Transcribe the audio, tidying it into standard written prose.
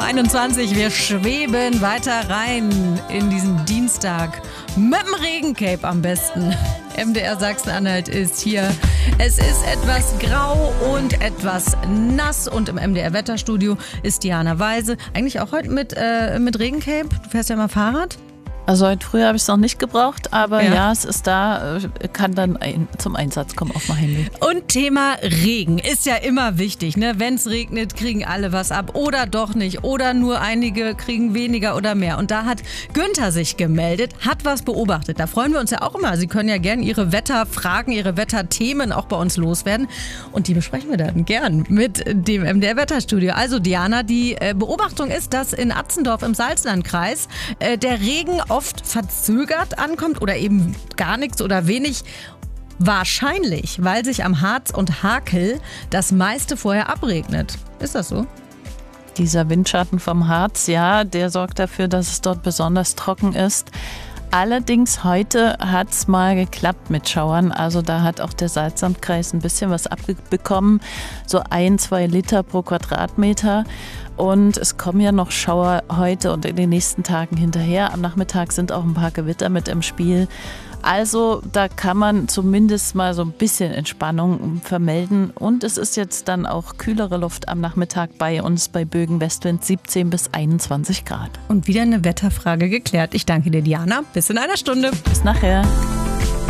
7.21 Uhr. Wir schweben weiter rein in diesen Dienstag. Mit dem Regencape am besten. MDR Sachsen-Anhalt ist hier. Es ist etwas grau und etwas nass. Und im MDR Wetterstudio ist Diana Weise. Eigentlich auch heute mit Regencape. Du fährst ja mal Fahrrad. Also heute früh habe ich es noch nicht gebraucht, aber ja, es ist da, kann dann zum Einsatz kommen auf mein Handy. Und Thema Regen ist ja immer wichtig, ne? Wenn es regnet, kriegen alle was ab oder doch nicht oder nur einige kriegen weniger oder mehr. Und da hat Günther sich gemeldet, hat was beobachtet. Da freuen wir uns ja auch immer. Sie können ja gern Ihre Wetterfragen, Ihre Wetterthemen auch bei uns loswerden. Und die besprechen wir dann gern mit dem MDR Wetterstudio. Also Diana, die Beobachtung ist, dass in Atzendorf im Salzlandkreis der Regen oft verzögert ankommt oder eben gar nichts oder wenig. Wahrscheinlich, weil sich am Harz und Hakel das meiste vorher abregnet. Ist das so? Dieser Windschatten vom Harz, ja, der sorgt dafür, dass es dort besonders trocken ist. Allerdings heute hat es mal geklappt mit Schauern. Also da hat auch der Salzlandkreis ein bisschen was abbekommen. So 1-2 Liter pro Quadratmeter. Und es kommen ja noch Schauer heute und in den nächsten Tagen hinterher. Am Nachmittag sind auch ein paar Gewitter mit im Spiel. Also da kann man zumindest mal so ein bisschen Entspannung vermelden. Und es ist jetzt dann auch kühlere Luft am Nachmittag bei uns bei Bögen Westwind 17 bis 21 Grad. Und wieder eine Wetterfrage geklärt. Ich danke dir, Diana. Bis in einer Stunde. Bis nachher.